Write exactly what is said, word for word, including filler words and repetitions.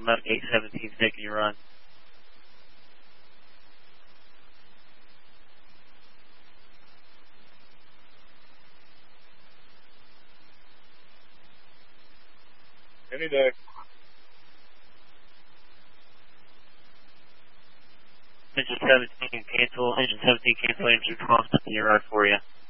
Medic eight seventeen taking your run. Any day. Engine seventeen cancel, engine seventeen cancel, engine twelve taking your run for you.